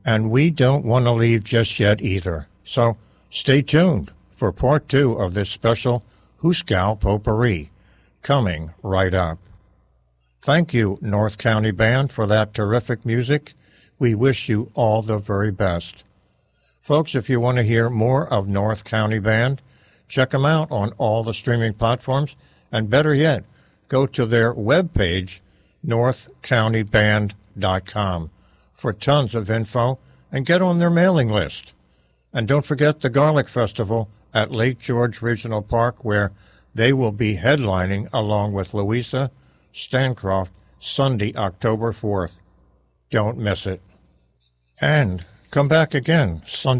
And we don't want to leave just yet either. So stay tuned for part 2 of this special Hooskow Potpourri, coming right up. Thank you, North County Band, for that terrific music. We wish you all the very best. Folks, if you want to hear more of North County Band, check them out on all the streaming platforms, and better yet, go to their webpage, northcountyband.com, for tons of info, and get on their mailing list. And don't forget the Garlic Festival at Lake George Regional Park, where they will be headlining along with Louisa Stancroft Sunday, October 4th. Don't miss it. And come back again Sunday